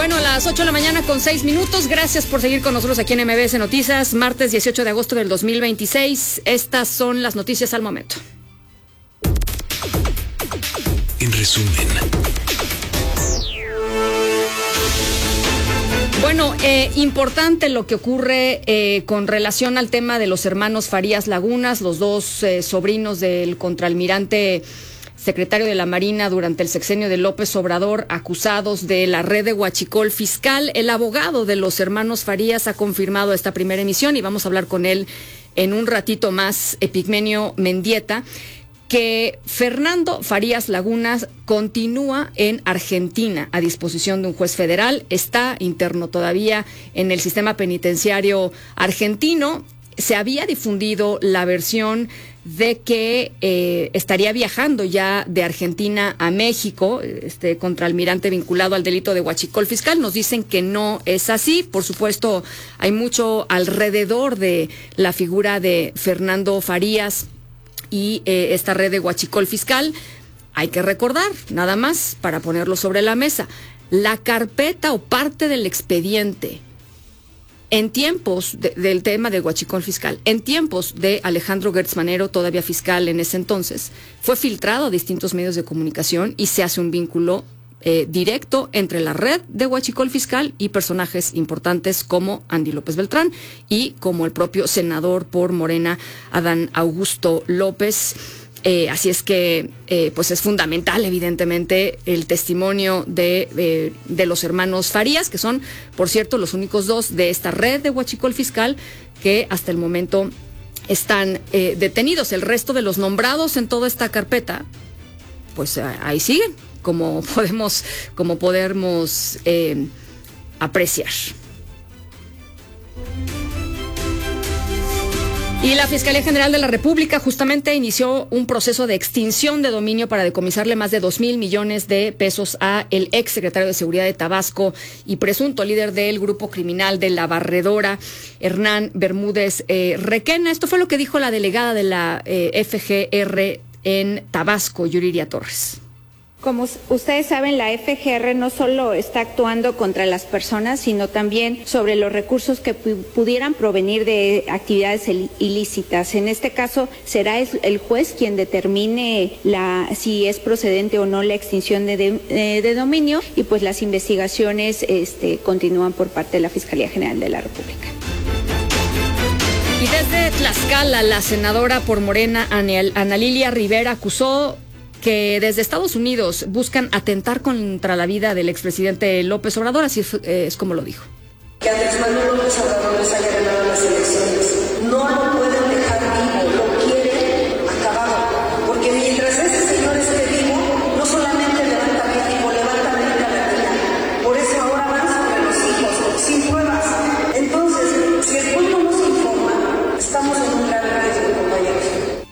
Bueno, a las 8 de la mañana con 6 minutos. Gracias por seguir con nosotros aquí en MBS Noticias. Martes 18 de agosto del 2026. Estas son las noticias al momento. En resumen. Bueno, importante lo que ocurre con relación al tema de los hermanos Farías Lagunas, los dos sobrinos del contraalmirante secretario de la Marina durante el sexenio de López Obrador, acusados de la red de huachicol fiscal. El abogado de los hermanos Farías ha confirmado esta primera emisión y vamos a hablar con él en un ratito más, Epigmenio Mendieta, que Fernando Farías Lagunas continúa en Argentina a disposición de un juez federal. Está interno todavía en el sistema penitenciario argentino. Se había difundido la versión de que estaría viajando ya de Argentina a México, este contraalmirante vinculado al delito de huachicol fiscal. Nos dicen que no es así. Por supuesto, hay mucho alrededor de la figura de Fernando Farías y esta red de huachicol fiscal. Hay que recordar, nada más para ponerlo sobre la mesa, la carpeta o parte del expediente en tiempos del tema del huachicol fiscal, en tiempos de Alejandro Gertz Manero, todavía fiscal en ese entonces, fue filtrado a distintos medios de comunicación y se hace un vínculo directo entre la red de huachicol fiscal y personajes importantes como Andy López Beltrán y como el propio senador por Morena, Adán Augusto López. Así es que pues es fundamental, evidentemente, el testimonio de los hermanos Farías, que son, por cierto, los únicos dos de esta red de huachicol fiscal que hasta el momento están detenidos. El resto de los nombrados en toda esta carpeta, pues ahí siguen, como podemos apreciar. Y la Fiscalía General de la República justamente inició un proceso de extinción de dominio para decomisarle más de 2,000 millones de pesos a el ex secretario de Seguridad de Tabasco y presunto líder del grupo criminal de La Barredora, Hernán Bermúdez Requena. Esto fue lo que dijo la delegada de la FGR en Tabasco, Yuriria Torres. Como ustedes saben, la FGR no solo está actuando contra las personas, sino también sobre los recursos que pudieran provenir de actividades ilícitas. En este caso, será el juez quien determine si es procedente o no la extinción de dominio, y pues las investigaciones continúan por parte de la Fiscalía General de la República. Y desde Tlaxcala, la senadora por Morena, Ana Lilia Rivera, acusó que desde Estados Unidos buscan atentar contra la vida del expresidente López Obrador, así es como lo dijo. Que Andrés Manuel López Obrador les haya ganado las elecciones. No lo pueden dejar vivo, lo quieren acabado. Porque mientras ese señor esté vivo, no solamente levanta México, levanta América Latina. Por eso ahora van sobre los hijos, sin pruebas. Entonces, si el pueblo no se informa, estamos en un gran riesgo, compañeros.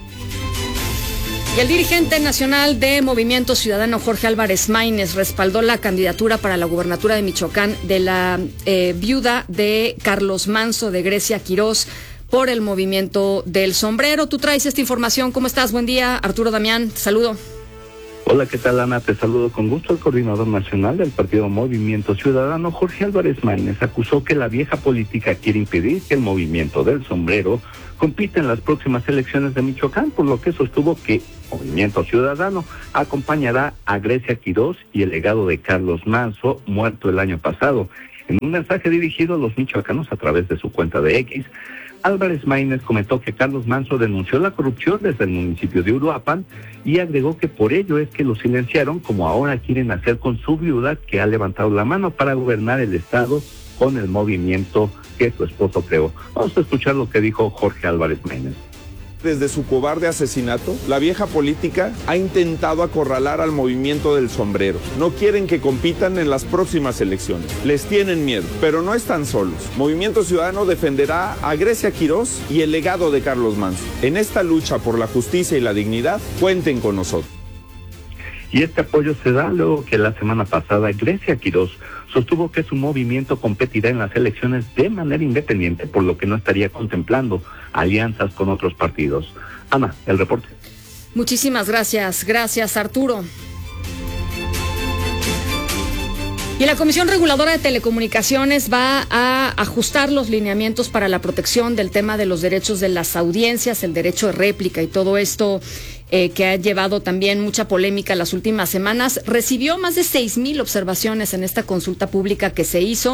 Y el dirigente nacional de Movimiento Ciudadano, Jorge Álvarez Maínez, respaldó la candidatura para la gubernatura de Michoacán de la viuda de Carlos Manso de Grecia Quirós por el Movimiento del Sombrero. Tú traes esta información. ¿Cómo estás? Buen día, Arturo Damián. Te saludo. Hola, ¿qué tal, Ana? Te saludo con gusto. El coordinador nacional del partido Movimiento Ciudadano, Jorge Álvarez Maínez, acusó que la vieja política quiere impedir que el Movimiento del Sombrero compita en las próximas elecciones de Michoacán, por lo que sostuvo que Movimiento Ciudadano acompañará a Grecia Quirós y el legado de Carlos Manso, muerto el año pasado. En un mensaje dirigido a los michoacanos a través de su cuenta de X, Álvarez Maínez comentó que Carlos Manso denunció la corrupción desde el municipio de Uruapan y agregó que por ello es que lo silenciaron, como ahora quieren hacer con su viuda, que ha levantado la mano para gobernar el estado con el movimiento que su esposo creó. Vamos a escuchar lo que dijo Jorge Álvarez Maínez. Desde su cobarde asesinato, la vieja política ha intentado acorralar al Movimiento del Sombrero. No quieren que compitan en las próximas elecciones. Les tienen miedo, pero no están solos. Movimiento Ciudadano defenderá a Grecia Quirós y el legado de Carlos Manso. En esta lucha por la justicia y la dignidad, cuenten con nosotros. Y este apoyo se da luego que la semana pasada Grecia Quirós sostuvo que su movimiento competirá en las elecciones de manera independiente, por lo que no estaría contemplando alianzas con otros partidos. Ana, el reporte. Muchísimas gracias. Gracias, Arturo. Y la Comisión Reguladora de Telecomunicaciones va a ajustar los lineamientos para la protección del tema de los derechos de las audiencias, el derecho de réplica y todo esto que ha llevado también mucha polémica las últimas semanas. Recibió más de 6,000 observaciones en esta consulta pública que se hizo.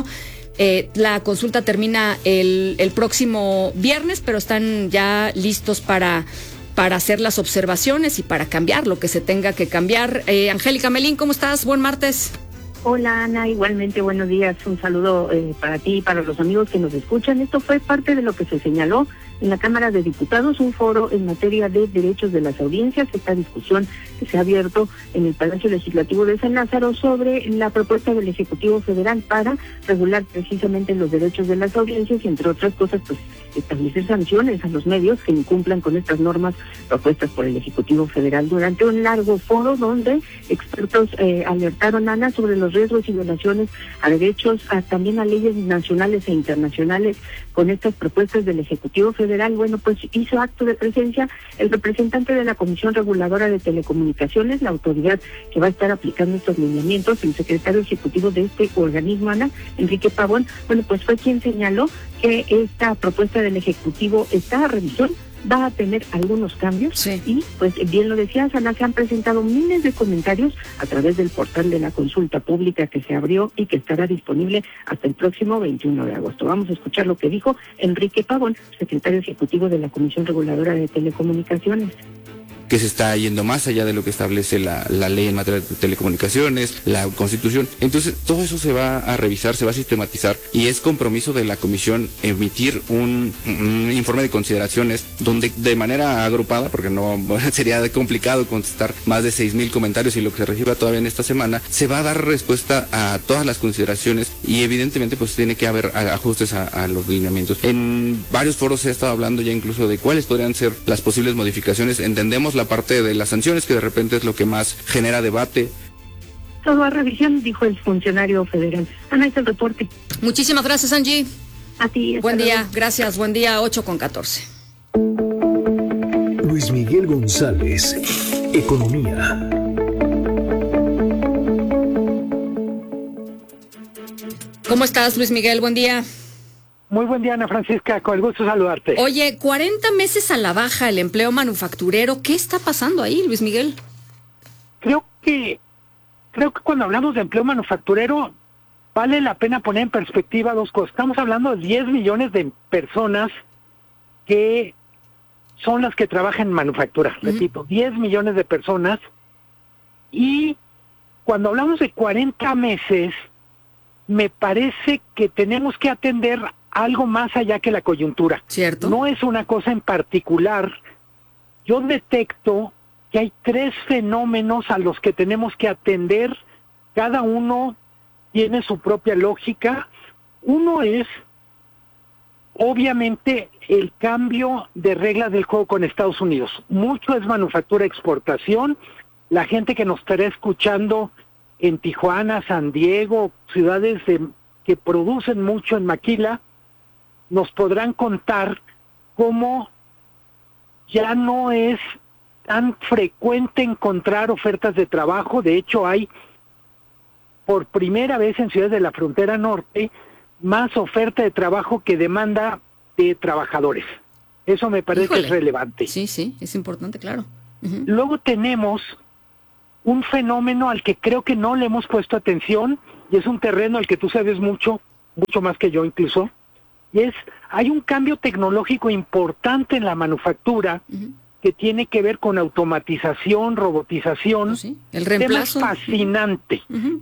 La consulta termina el próximo viernes, pero están ya listos para hacer las observaciones y para cambiar lo que se tenga que cambiar. Angélica Melín, ¿cómo estás? Buen martes. Hola Ana, igualmente buenos días, un saludo para ti y para los amigos que nos escuchan. Esto fue parte de lo que se señaló en la Cámara de Diputados, un foro en materia de derechos de las audiencias, esta discusión que se ha abierto en el Palacio Legislativo de San Lázaro sobre la propuesta del Ejecutivo Federal para regular precisamente los derechos de las audiencias y entre otras cosas pues establecer sanciones a los medios que incumplan con estas normas propuestas por el Ejecutivo Federal. Durante un largo foro donde expertos alertaron, Ana, sobre los riesgos y violaciones a derechos, también a leyes nacionales e internacionales con estas propuestas del Ejecutivo Federal. Bueno, pues hizo acto de presencia el representante de la Comisión Reguladora de Telecomunicaciones, la autoridad que va a estar aplicando estos lineamientos, el secretario ejecutivo de este organismo, Ana, Enrique Pavón. Bueno, pues fue quien señaló que esta propuesta del Ejecutivo está a revisión, va a tener algunos cambios, sí. Y pues bien lo decías, Ana, se han presentado miles de comentarios a través del portal de la consulta pública que se abrió y que estará disponible hasta el próximo 21 de agosto. Vamos a escuchar lo que dijo Enrique Pavón, secretario ejecutivo de la Comisión Reguladora de Telecomunicaciones. Que se está yendo más allá de lo que establece la ley en materia de telecomunicaciones, la Constitución. Entonces, todo eso se va a revisar, se va a sistematizar y es compromiso de la Comisión emitir un informe de consideraciones donde de manera agrupada, porque no sería complicado contestar más de 6,000 comentarios y lo que se reciba todavía en esta semana, se va a dar respuesta a todas las consideraciones y evidentemente pues tiene que haber ajustes a los lineamientos. En varios foros se ha estado hablando ya incluso de cuáles podrían ser las posibles modificaciones. Entendemos la parte de las sanciones, que de repente es lo que más genera debate. Todo a revisión, dijo el funcionario federal. Ana, es el reporte. Muchísimas gracias, Angie. A ti. Buen día, gracias, buen día, 8:14. Luis Miguel González, Economía. ¿Cómo estás, Luis Miguel? Buen día. Muy buen día, Ana Francisca, con el gusto saludarte. Oye, 40 meses a la baja el empleo manufacturero. ¿Qué está pasando ahí, Luis Miguel? Creo que cuando hablamos de empleo manufacturero vale la pena poner en perspectiva dos cosas. Estamos hablando de 10 millones de personas que son las que trabajan en manufactura. Repito, 10 millones de personas. Y cuando hablamos de 40 meses, me parece que tenemos que atender algo más allá que la coyuntura. ¿Cierto? No es una cosa en particular. Yo detecto que hay 3 fenómenos a los que tenemos que atender. Cada uno tiene su propia lógica. Uno es, obviamente, el cambio de reglas del juego con Estados Unidos. Mucho es manufactura-exportación. La gente que nos estará escuchando en Tijuana, San Diego, ciudades que producen mucho en maquila, nos podrán contar cómo ya no es tan frecuente encontrar ofertas de trabajo. De hecho, hay por primera vez en ciudades de la frontera norte más oferta de trabajo que demanda de trabajadores. Eso me parece que es relevante. Sí, es importante, claro. Luego tenemos un fenómeno al que creo que no le hemos puesto atención, y es un terreno al que tú sabes mucho más que yo incluso, y hay un cambio tecnológico importante en la manufactura que tiene que ver con automatización, robotización. Sí, el reemplazo. Tema fascinante.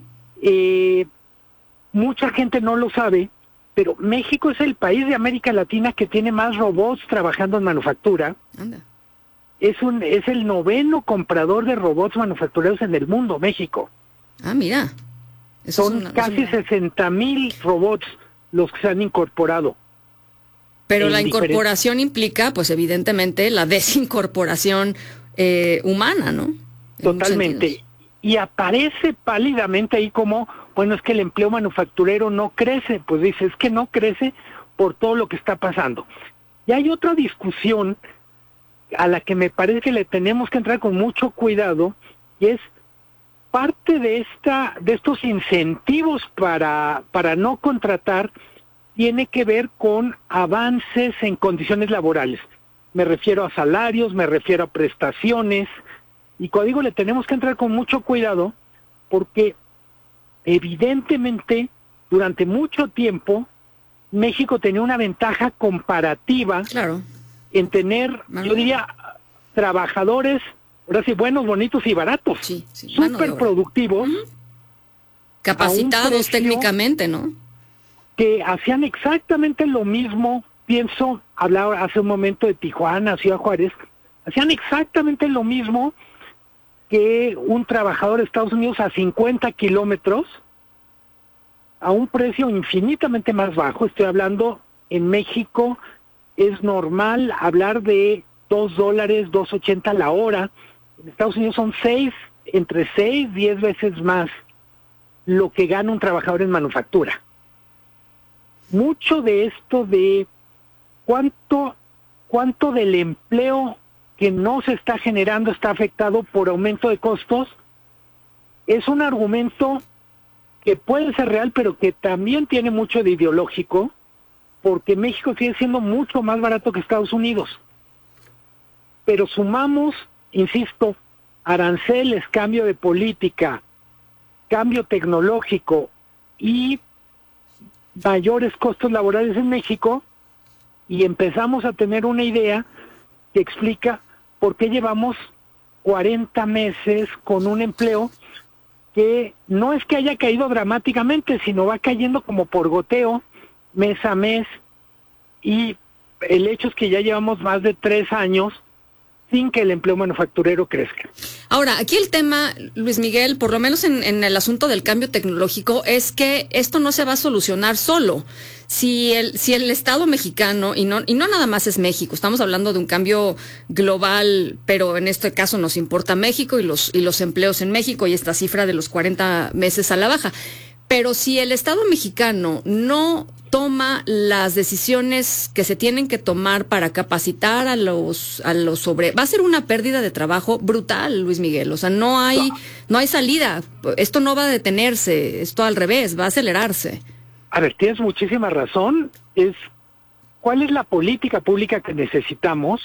Mucha gente no lo sabe, pero México es el país de América Latina que tiene más robots trabajando en manufactura. Anda. Es el 9º comprador de robots manufactureros en el mundo, México. Ah, mira. Son casi 60,000 robots los que se han incorporado. Pero la incorporación implica, pues evidentemente, la desincorporación humana, ¿no? Totalmente. Y aparece pálidamente ahí como, bueno, es que el empleo manufacturero no crece. Pues dice, es que no crece por todo lo que está pasando. Y hay otra discusión a la que me parece que le tenemos que entrar con mucho cuidado, y es parte de estos incentivos para no contratar tiene que ver con avances en condiciones laborales. Me refiero a salarios, me refiero a prestaciones, y como digo, le tenemos que entrar con mucho cuidado, porque evidentemente durante mucho tiempo México tenía una ventaja comparativa en tener, yo diría, trabajadores, ahora sí, buenos, bonitos y baratos, súper productivos, capacitados técnicamente, ¿no? Que hacían exactamente lo mismo. Pienso, hablaba hace un momento de Tijuana, Ciudad Juárez, hacían exactamente lo mismo que un trabajador de Estados Unidos a 50 kilómetros, a un precio infinitamente más bajo. Estoy hablando, en México es normal hablar de $2, $2.80 la hora. En Estados Unidos son entre 6, 10 veces más lo que gana un trabajador en manufactura. Mucho de esto de cuánto del empleo que no se está generando está afectado por aumento de costos, es un argumento que puede ser real, pero que también tiene mucho de ideológico, porque México sigue siendo mucho más barato que Estados Unidos. Pero sumamos, insisto, aranceles, cambio de política, cambio tecnológico y mayores costos laborales en México, y empezamos a tener una idea que explica por qué llevamos 40 meses con un empleo que no es que haya caído dramáticamente, sino va cayendo como por goteo, mes a mes, y el hecho es que ya llevamos más de 3 años sin que el empleo manufacturero crezca. Ahora, aquí el tema, Luis Miguel, por lo menos en el asunto del cambio tecnológico, es que esto no se va a solucionar solo. Si el Estado mexicano, y no nada más es México, estamos hablando de un cambio global, pero en este caso nos importa México y los empleos en México y esta cifra de los 40 meses a la baja. Pero si el Estado mexicano no toma las decisiones que se tienen que tomar para capacitar a los va a ser una pérdida de trabajo brutal, Luis Miguel. O sea, no hay salida. Esto no va a detenerse, esto al revés, va a acelerarse. A ver, tienes muchísima razón. ¿Cuál es la política pública que necesitamos?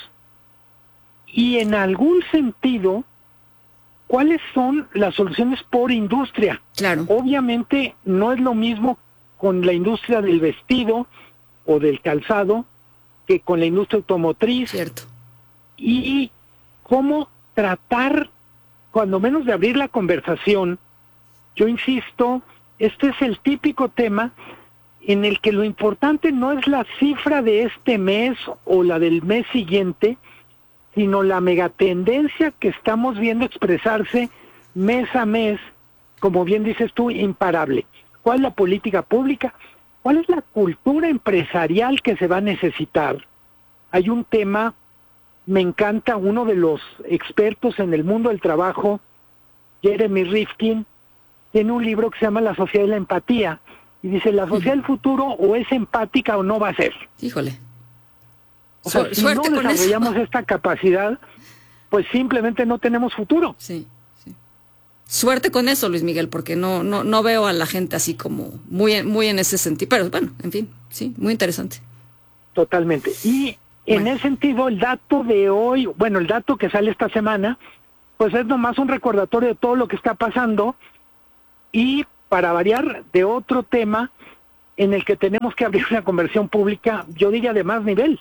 Y en algún sentido, ¿cuáles son las soluciones por industria? Claro. Obviamente no es lo mismo con la industria del vestido o del calzado que con la industria automotriz. Cierto. Y cómo tratar, cuando menos, de abrir la conversación. Yo insisto, este es el típico tema en el que lo importante no es la cifra de este mes o la del mes siguiente, sino la megatendencia que estamos viendo expresarse mes a mes, como bien dices tú, imparable. ¿Cuál es la política pública? ¿Cuál es la cultura empresarial que se va a necesitar? Hay un tema, me encanta, uno de los expertos en el mundo del trabajo, Jeremy Rifkin, tiene un libro que se llama La Sociedad de la Empatía, y dice, la sociedad del futuro o es empática o no va a ser. Híjole. O sea, si no desarrollamos esta capacidad, pues simplemente no tenemos futuro. Sí. Suerte con eso, Luis Miguel, porque no veo a la gente así como muy en ese sentido. Pero bueno, en fin, sí, muy interesante. Totalmente. Y en ese sentido, el dato de hoy, el dato que sale esta semana, pues es nomás un recordatorio de todo lo que está pasando, y para variar, de otro tema en el que tenemos que abrir una conversión pública, yo diría de más nivel.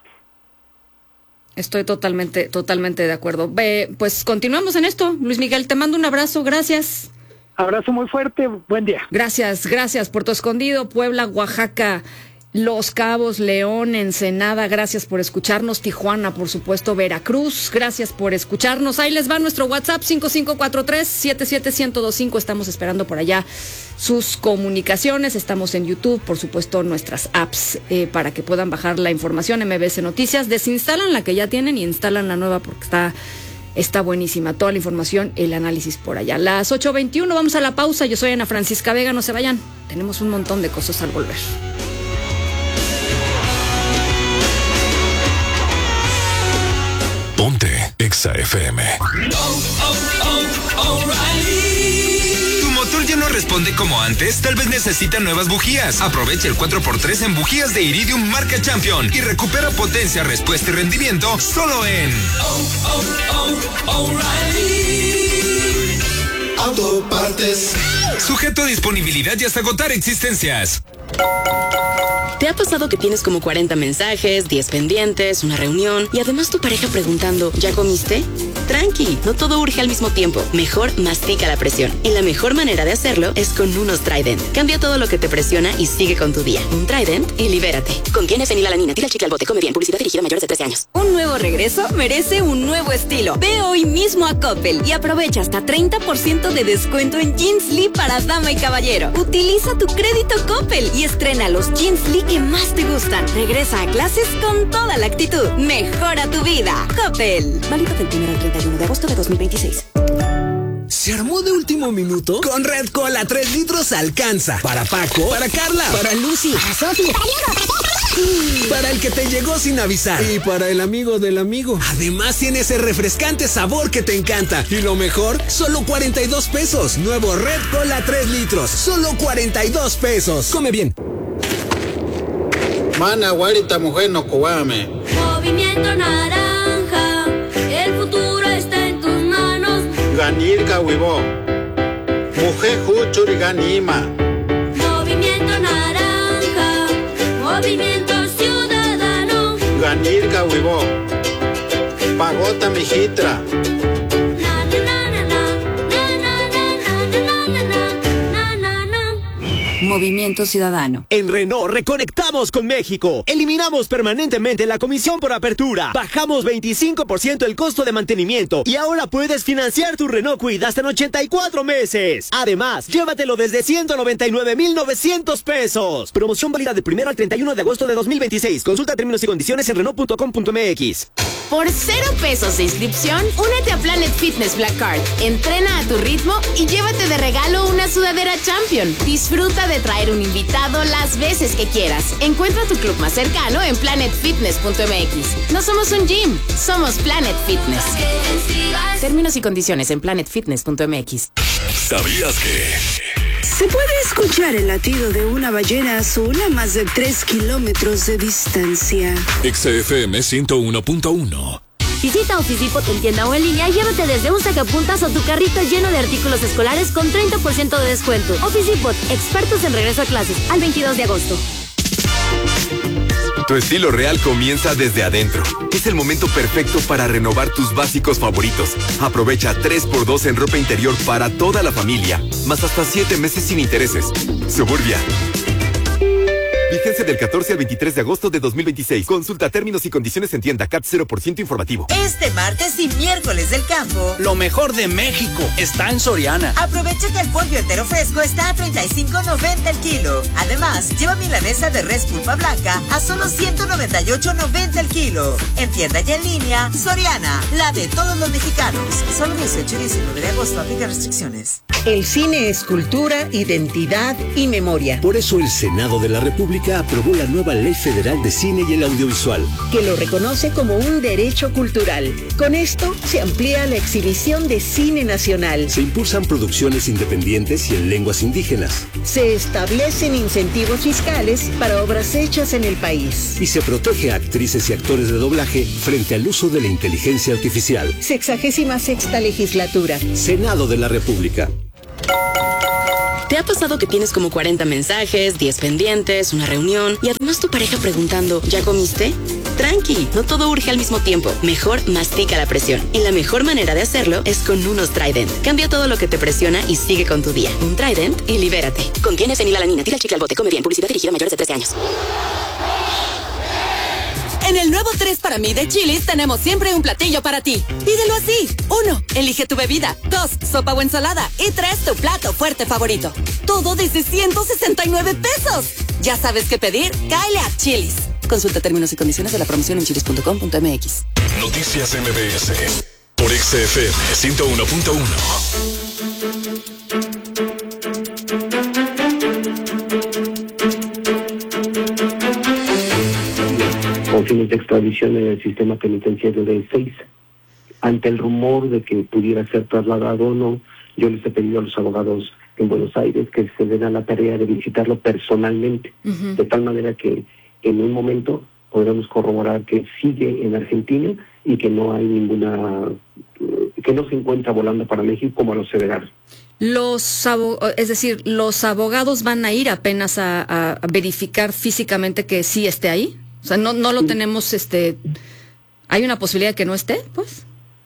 Estoy totalmente de acuerdo. Pues continuamos en esto. Luis Miguel, te mando un abrazo, gracias. Abrazo muy fuerte, buen día. Gracias. Puerto Escondido, Puebla, Oaxaca, Los Cabos, León, Ensenada, gracias por escucharnos. Tijuana, por supuesto, Veracruz, gracias por escucharnos. Ahí les va nuestro WhatsApp, 5543-77125. Estamos esperando por allá sus comunicaciones. Estamos en YouTube, por supuesto, nuestras apps para que puedan bajar la información. MBS Noticias, desinstalan la que ya tienen y instalan la nueva porque está buenísima. Toda la información, el análisis por allá. Las 8:21, vamos a la pausa. Yo soy Ana Francisca Vega, no se vayan. Tenemos un montón de cosas al volver. Ponte Exa FM. motor ya no responde como antes, tal vez necesita nuevas bujías. Aprovecha el 4x3 en bujías de Iridium marca Champion y recupera potencia, respuesta y rendimiento solo en O'Reilly Autopartes. Sujeto a disponibilidad y hasta agotar existencias. ¿Te ha pasado que tienes como 40 mensajes, 10 pendientes, una reunión y además tu pareja preguntando, ¿ya comiste? Tranqui, no todo urge al mismo tiempo. Mejor mastica la presión. Y la mejor manera de hacerlo es con unos Trident. Cambia todo lo que te presiona y sigue con tu día. Un Trident y libérate. Contiene fenilalanina. Tira el chicle al bote. Come bien. Publicidad dirigida a mayores de 13 años. Un nuevo regreso merece un nuevo estilo. Ve hoy mismo a Coppel y aprovecha hasta 30% de descuento en Jeans Lee para dama y caballero. Utiliza tu crédito Coppel y estrena los Jeans Lee que más te gustan. Regresa a clases con toda la actitud. Mejora tu vida. Coppel. Válido del 1 al 31 de agosto de 2026. ¿Se armó de último minuto? Con Red Cola 3 litros alcanza. Para Paco, para Carla, para Lucy, para Sofi, para el que te llegó sin avisar y para el amigo del amigo. Además tiene ese refrescante sabor que te encanta. Y lo mejor, solo 42 pesos. Nuevo Red Cola 3 litros, solo 42 pesos. Come bien. Mana, guarita, mujer, no cobame. Movimiento Naranja, el futuro está en tus manos. Ganirga, huivo. Mujer, juchuri, ganima. Movimiento Naranja, movimiento ciudadano. Ganirga, huivo. Pagota, mijitra. Movimiento Ciudadano. En Renault reconectamos con México. Eliminamos permanentemente la comisión por apertura. Bajamos 25% el costo de mantenimiento. Y ahora puedes financiar tu Renault Kwid hasta en 84 meses. Además, llévatelo desde 199,900 pesos. Promoción válida del 1 al 31 de agosto de 2026. Consulta términos y condiciones en Renault.com.mx. Por 0 pesos de inscripción, únete a Planet Fitness Black Card. Entrena a tu ritmo y llévate de regalo una sudadera Champion. Disfruta de traer un invitado las veces que quieras. Encuentra tu club más cercano en planetfitness.mx. No somos un gym, somos Planet Fitness. Términos y condiciones en planetfitness.mx. ¿Sabías que? Se puede escuchar el latido de una ballena azul a más de 3 kilómetros de distancia. XFM 101.1. Visita Oficipot en tienda o en línea y llévate desde un sacapuntas o tu carrito lleno de artículos escolares con 30% de descuento. Oficipot, expertos en regreso a clases, al 22 de agosto. Tu estilo real comienza desde adentro. Es el momento perfecto para renovar tus básicos favoritos. Aprovecha 3x2 en ropa interior para toda la familia, más hasta 7 meses sin intereses. Suburbia. Vigencia del 14 al 23 de agosto de 2026. Consulta términos y condiciones en tienda. CAT 0% informativo. Este martes y miércoles del campo, lo mejor de México está en Soriana. Aprovecha que el pollo entero fresco está a $35.90 el kilo. Además, lleva milanesa de res pulpa blanca a solo $198.90 el kilo. En tienda y en línea, Soriana, la de todos los mexicanos. Solo 18 y 19 de agosto, aplica restricciones. El cine es cultura, identidad y memoria. Por eso el Senado de la República aprobó la nueva Ley Federal de Cine y el Audiovisual, que lo reconoce como un derecho cultural. Con esto se amplía la exhibición de cine nacional. Se impulsan producciones independientes y en lenguas indígenas. Se establecen incentivos fiscales para obras hechas en el país. Y se protege a actrices y actores de doblaje frente al uso de la inteligencia artificial. 66ª legislatura. Senado de la República. ¿Te ha pasado que tienes como 40 mensajes, 10 pendientes, una reunión y además tu pareja preguntando, ¿ya comiste? Tranqui, no todo urge al mismo tiempo. Mejor mastica la presión. Y la mejor manera de hacerlo es con unos Trident. Cambia todo lo que te presiona y sigue con tu día. Un Trident y libérate. Contiene fenilalanina. Tira el chicle al bote. Come bien. Publicidad dirigida a mayores de 13 años. En el nuevo 3 para mí de Chili's tenemos siempre un platillo para ti. Pídelo así. 1. Elige tu bebida. 2. Sopa o ensalada. Y 3. Tu plato fuerte favorito. Todo desde 169 pesos. ¿Ya sabes qué pedir? Cáele a Chili's. Consulta términos y condiciones de la promoción en chilis.com.mx. Noticias MBS por XFM 101.1. Con fines de extradición en el sistema penitenciario de 6. Ante el rumor de que pudiera ser trasladado o no, yo les he pedido a los abogados en Buenos Aires, que se den a la tarea de visitarlo personalmente, de tal manera que en un momento podremos corroborar que sigue en Argentina y que no hay que no se encuentra volando para México como lo aseveraron. Es decir, los abogados van a ir apenas a verificar físicamente que sí esté ahí. O sea, no lo tenemos, ¿hay una posibilidad de que no esté, pues?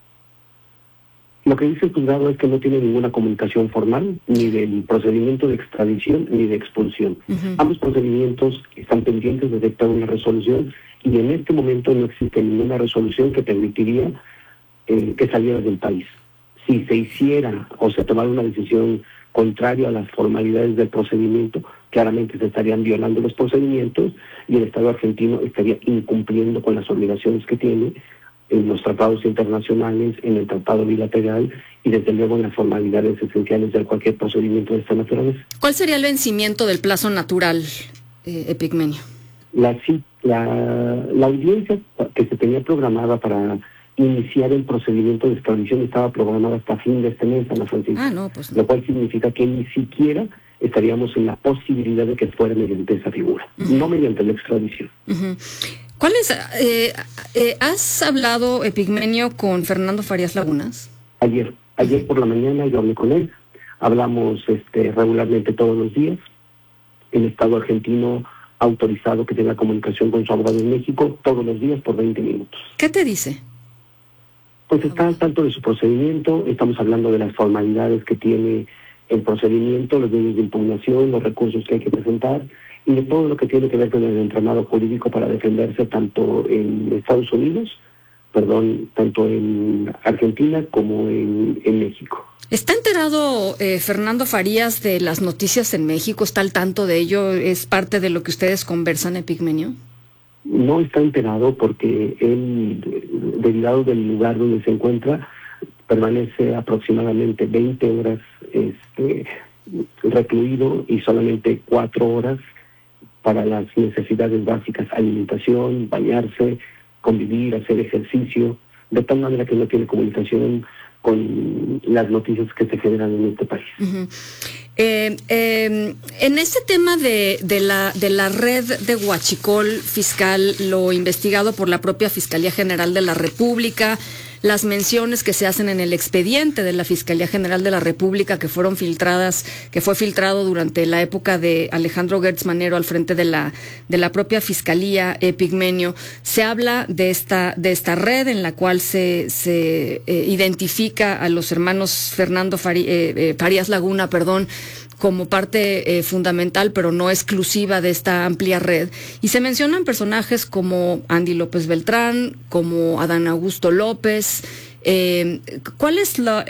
Lo que dice el juzgado es que no tiene ninguna comunicación formal, ni del procedimiento de extradición, ni de expulsión. Ambos procedimientos están pendientes de dictar una resolución, y en este momento no existe ninguna resolución que permitiría que saliera del país. Si se hiciera o se tomara una decisión contraria a las formalidades del procedimiento, claramente se estarían violando los procedimientos y el Estado argentino estaría incumpliendo con las obligaciones que tiene en los tratados internacionales, en el tratado bilateral y desde luego en las formalidades esenciales de cualquier procedimiento de esta naturaleza. ¿Cuál sería el vencimiento del plazo natural, Epigmenio? La audiencia que se tenía programada para iniciar el procedimiento de extradición estaba programada hasta fin de este mes, Ana Francisca. Pues no. Lo cual significa que ni siquiera estaríamos en la posibilidad de que fuera mediante esa figura, no mediante la extradición. ¿Cuál es? ¿Has hablado, Epigmenio, con Fernando Farías Lagunas? Ayer por la mañana yo hablé con él. Hablamos regularmente todos los días. El Estado argentino ha autorizado que tenga comunicación con su abogado en México todos los días por 20 minutos. ¿Qué te dice? Pues está al tanto de su procedimiento. Estamos hablando de las formalidades que tiene el procedimiento, los medios de impugnación, los recursos que hay que presentar y de todo lo que tiene que ver con el entramado jurídico para defenderse tanto en tanto en Argentina como en México. ¿Está enterado Fernando Farías de las noticias en México? ¿Está al tanto de ello? ¿Es parte de lo que ustedes conversan, Epigmenio? No está enterado porque él, derivado del lugar donde se encuentra, permanece aproximadamente 20 horas recluido y solamente 4 horas para las necesidades básicas, alimentación, bañarse, convivir, hacer ejercicio, de tal manera que no tiene comunicación con las noticias que se generan en este país. En este tema de la red de huachicol fiscal, lo investigado por la propia Fiscalía General de la República, las menciones que se hacen en el expediente de la Fiscalía General de la República que fue filtrado durante la época de Alejandro Gertz Manero al frente de la propia Fiscalía, Epigmenio, se habla de esta red en la cual se identifica a los hermanos Farías Laguna, como parte fundamental, pero no exclusiva de esta amplia red. Y se mencionan personajes como Andy López Beltrán, como Adán Augusto López. ¿Cuál es la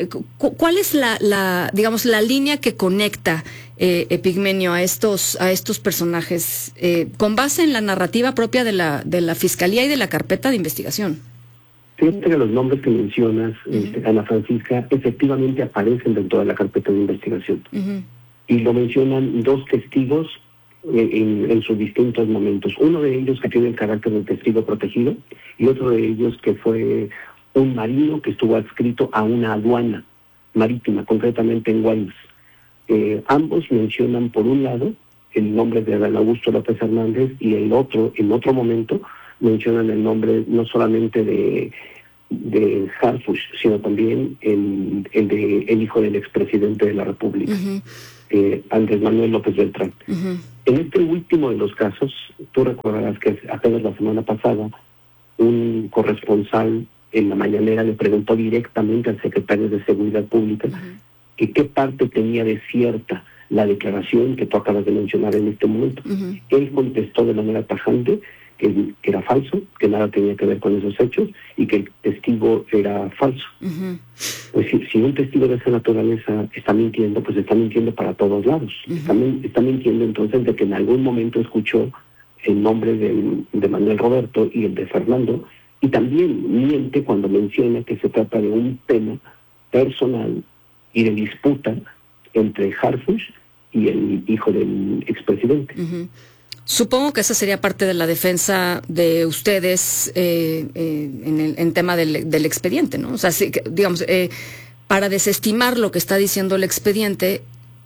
línea que conecta, Epigmenio, a estos personajes, con base en la narrativa propia de la Fiscalía y de la carpeta de investigación? Fíjate que los nombres que mencionas, Ana Francisca, efectivamente aparecen dentro de la carpeta de investigación. Y lo mencionan 2 testigos en sus distintos momentos. Uno de ellos que tiene el carácter de testigo protegido y otro de ellos que fue un marino que estuvo adscrito a una aduana marítima, concretamente en Guaymas. Ambos mencionan, por un lado, el nombre de Adán Augusto López Hernández y en otro momento mencionan el nombre no solamente de Harfuch, sino también el hijo del expresidente de la República, Andrés Manuel López Beltrán. En este último de los casos, tú recordarás que apenas la semana pasada, un corresponsal en la mañanera le preguntó directamente al secretario de Seguridad Pública que qué parte tenía de cierta la declaración que tú acabas de mencionar en este momento. Él contestó de manera tajante que era falso, que nada tenía que ver con esos hechos y que el testigo era falso. Pues si un testigo de esa naturaleza está mintiendo, pues está mintiendo para todos lados. Está mintiendo entonces de que en algún momento escuchó el nombre de Manuel Roberto y el de Fernando, y también miente cuando menciona que se trata de un tema personal y de disputa entre Harfuch y el hijo del expresidente. Supongo que esa sería parte de la defensa de ustedes en tema del expediente, ¿no? O sea, digamos, para desestimar lo que está diciendo el expediente,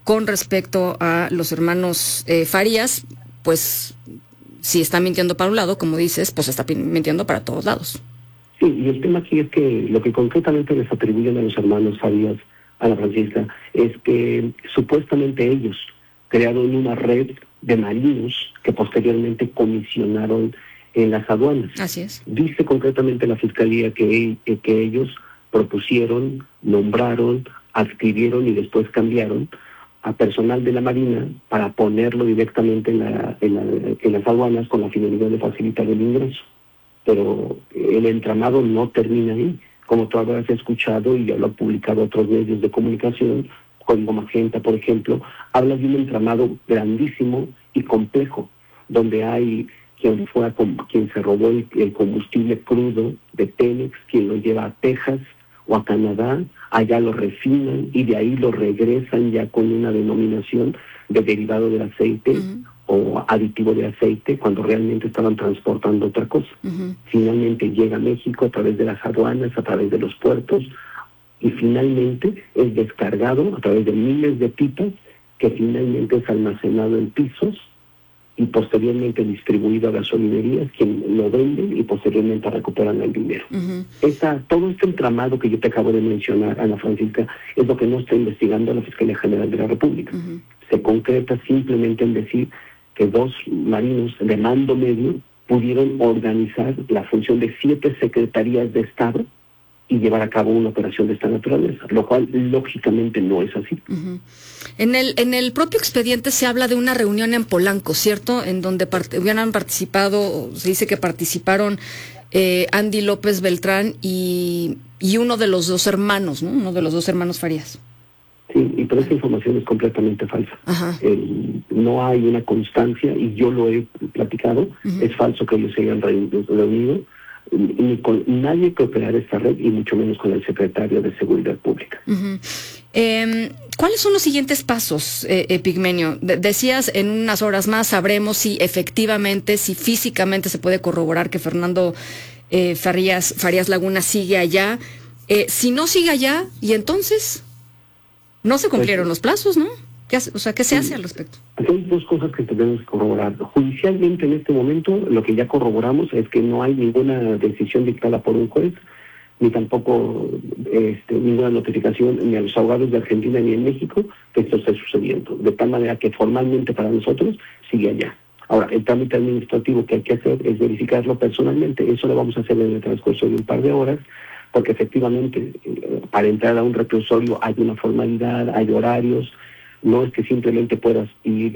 con respecto a los hermanos Farías, pues si está mintiendo para un lado, como dices, pues está mintiendo para todos lados. Sí, y el tema aquí es que lo que concretamente les atribuyen a los hermanos Farías, Ana Francisca, es que supuestamente ellos crearon una red de marinos que posteriormente comisionaron en las aduanas. Así es. Dice concretamente la Fiscalía que ellos propusieron, nombraron, adscribieron y después cambiaron a personal de la Marina para ponerlo directamente en las aduanas con la finalidad de facilitar el ingreso. Pero el entramado no termina ahí. Como tú habrás escuchado y ya lo han publicado otros medios de comunicación, Código Magenta, por ejemplo, habla de un entramado grandísimo y complejo, donde hay quien se robó el combustible crudo de Pemex, quien lo lleva a Texas o a Canadá, allá lo refinan y de ahí lo regresan ya con una denominación de derivado del aceite o aditivo de aceite, cuando realmente estaban transportando otra cosa. Finalmente llega a México a través de las aduanas, a través de los puertos, y finalmente es descargado a través de miles de pipas, que finalmente es almacenado en pisos y posteriormente distribuido a gasolinerías, quien lo venden y posteriormente recuperan el dinero. Todo este entramado que yo te acabo de mencionar, Ana Francisca, es lo que no está investigando la Fiscalía General de la República. Se concreta simplemente en decir que 2 marinos de mando medio pudieron organizar la función de 7 secretarías de Estado y llevar a cabo una operación de esta naturaleza, lo cual lógicamente no es así. En el propio expediente se habla de una reunión en Polanco, ¿cierto? En donde hubieran participado, se dice que participaron Andy López Beltrán y uno de los 2 hermanos, ¿no? Uno de los 2 hermanos Farías. Sí, pero esa información es completamente falsa. No hay una constancia, y yo lo he platicado, es falso que ellos se hayan reunido, ni con nadie que operara esta red, y mucho menos con el secretario de Seguridad Pública. ¿Cuáles son los siguientes pasos, Epigmenio? Decías, en unas horas más sabremos si efectivamente, si físicamente se puede corroborar que Fernando Farías Laguna sigue allá. Si no sigue allá, ¿y entonces? No se cumplieron los plazos, ¿no? ¿Qué se hace al respecto? Aquí hay 2 cosas que tenemos que corroborar. Judicialmente, en este momento, lo que ya corroboramos es que no hay ninguna decisión dictada por un juez, ni tampoco ninguna notificación ni a los abogados de Argentina ni en México que esto esté sucediendo. De tal manera que formalmente para nosotros sigue allá. Ahora, el trámite administrativo que hay que hacer es verificarlo personalmente. Eso lo vamos a hacer en el transcurso de un par de horas, porque efectivamente para entrar a un reclusorio hay una formalidad, hay horarios. No es que simplemente puedas ir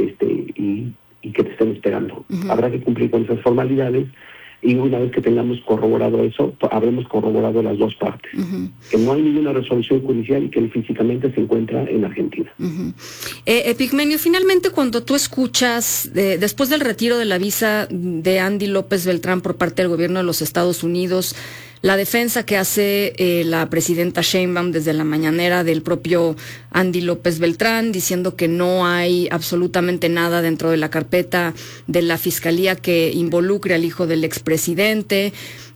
y que te estén esperando. Habrá que cumplir con esas formalidades, y una vez que tengamos corroborado eso, habremos corroborado las 2 partes. Que no hay ninguna resolución judicial y que él físicamente se encuentra en Argentina. Epigmenio, finalmente, cuando tú escuchas, después del retiro de la visa de Andy López Beltrán por parte del gobierno de los Estados Unidos, la defensa que hace la presidenta Sheinbaum desde la mañanera del propio Andy López Beltrán, diciendo que no hay absolutamente nada dentro de la carpeta de la Fiscalía que involucre al hijo del expresidente,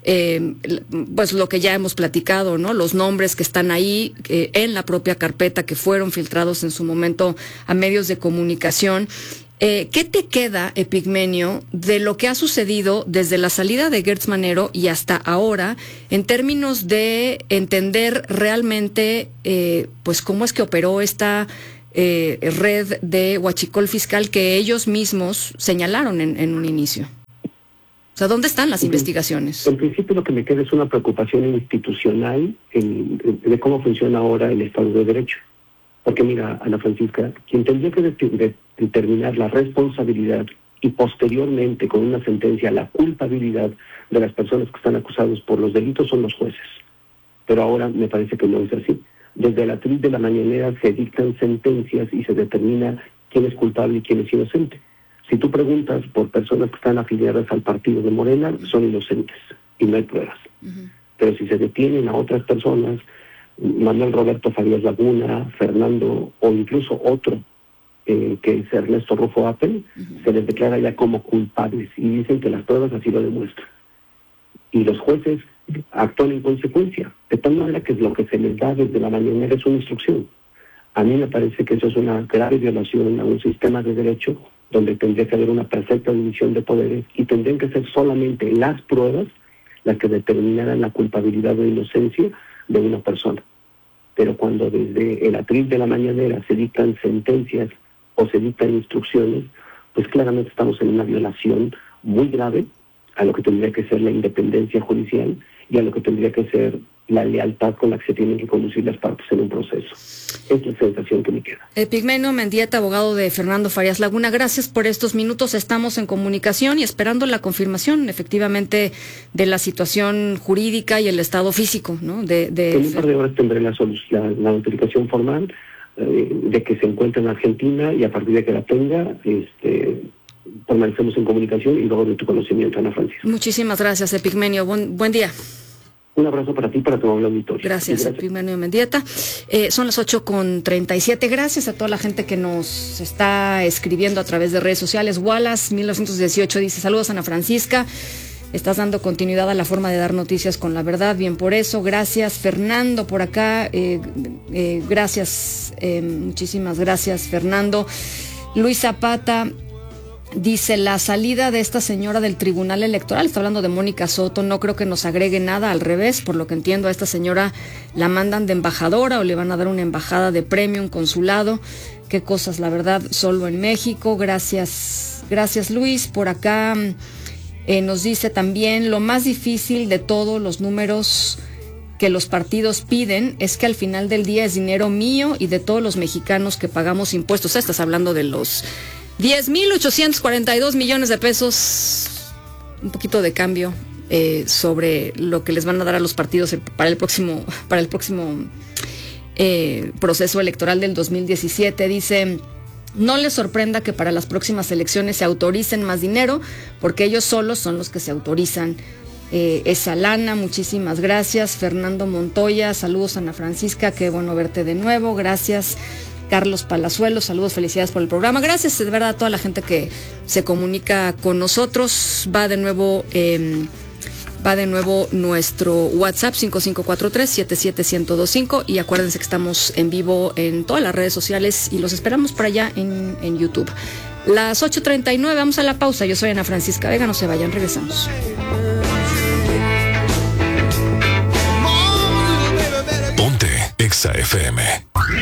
pues lo que ya hemos platicado, ¿no? Los nombres que están ahí en la propia carpeta, que fueron filtrados en su momento a medios de comunicación. ¿Qué te queda, Epigmenio, de lo que ha sucedido desde la salida de Gertz Manero y hasta ahora, en términos de entender realmente pues cómo es que operó esta red de huachicol fiscal que ellos mismos señalaron en un inicio? O sea, ¿dónde están las investigaciones? En principio lo que me queda es una preocupación institucional de cómo funciona ahora el Estado de Derecho. Porque mira, Ana Francisca, quien tendría que determinar la responsabilidad y posteriormente con una sentencia la culpabilidad de las personas que están acusadas por los delitos son los jueces. Pero ahora me parece que no es así. Desde la atril de la mañanera se dictan sentencias y se determina quién es culpable y quién es inocente. Si tú preguntas por personas que están afiliadas al partido de Morena, son inocentes y no hay pruebas. Pero si se detienen a otras personas, Manuel Roberto Farías Laguna, Fernando o incluso otro, que es Ernesto Rufo Appel, se les declara ya como culpables y dicen que las pruebas así lo demuestran. Y los jueces actúan en consecuencia, de tal manera que lo que se les da desde la mañanera es una instrucción. A mí me parece que eso es una grave violación a un sistema de derecho donde tendría que haber una perfecta división de poderes y tendrían que ser solamente las pruebas las que determinaran la culpabilidad o inocencia de una persona. Pero cuando desde el atril de la mañanera se dictan sentencias o se dictan instrucciones, pues claramente estamos en una violación muy grave a lo que tendría que ser la independencia judicial y a lo que tendría que ser la lealtad con la que se tienen que conducir las partes en un proceso. Es la sensación que me queda. Epigmenio Mendieta, abogado de Fernando Farías Laguna, gracias por estos minutos. Estamos en comunicación y esperando la confirmación, efectivamente, de la situación jurídica y el estado físico, ¿no? En un par de horas tendré la notificación formal de que se encuentra en Argentina y a partir de que la tenga, permanecemos en comunicación y luego de tu conocimiento, Ana Francisca. Muchísimas gracias, Epigmenio. Buen día. Un abrazo para ti y para tu amable auditorio. Gracias, Epigmenio Mendieta. Son las 8:37. Gracias a toda la gente que nos está escribiendo a través de redes sociales. Wallace 1918 dice: saludos, Ana Francisca. Estás dando continuidad a la forma de dar noticias con la verdad. Bien por eso. Gracias, Fernando, por acá. Gracias, muchísimas gracias, Fernando. Luis Zapata dice: la salida de esta señora del Tribunal Electoral, está hablando de Mónica Soto, no creo que nos agregue nada, al revés, por lo que entiendo a esta señora la mandan de embajadora o le van a dar una embajada de premio, un consulado. Qué cosas, la verdad, solo en México. Gracias Luis. Por acá nos dice también: lo más difícil de todos los números que los partidos piden es que al final del día es dinero mío y de todos los mexicanos que pagamos impuestos. Estás hablando de los 10,842 millones de pesos, un poquito de cambio sobre lo que les van a dar a los partidos para el próximo proceso electoral del 2017. Dice: no les sorprenda que para las próximas elecciones se autoricen más dinero, porque ellos solos son los que se autorizan esa lana. Muchísimas gracias. Fernando Montoya, saludos, Ana Francisca, qué bueno verte de nuevo. Gracias. Carlos Palazuelos, saludos, felicidades por el programa. Gracias de verdad a toda la gente que se comunica con nosotros. Va de nuevo nuestro WhatsApp 5543-77125 y acuérdense que estamos en vivo en todas las redes sociales y los esperamos por allá en YouTube. Las 8:39, vamos a la pausa. Yo soy Ana Francisca Vega, no se vayan, regresamos. Ponte Exa FM.